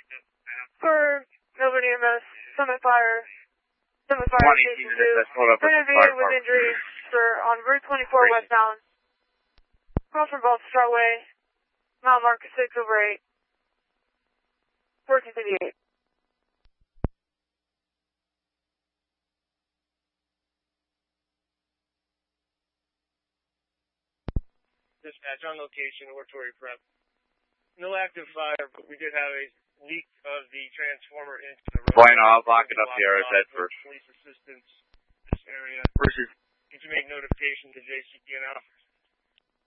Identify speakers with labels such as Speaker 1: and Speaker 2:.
Speaker 1: For Melbourne EMS, Summit Fire Station 2. Interviewed with injuries on Route 24 westbound. Cross from Vault Strawway. Mile marker 6/8. 1458.
Speaker 2: Dispatch on location, oratory prep. No active fire, but we did have a leak of the transformer into the road.
Speaker 3: Bueno, I'll lock it up the RSZ first.
Speaker 2: Police assistance in this area. Did you make notification to JCPNL?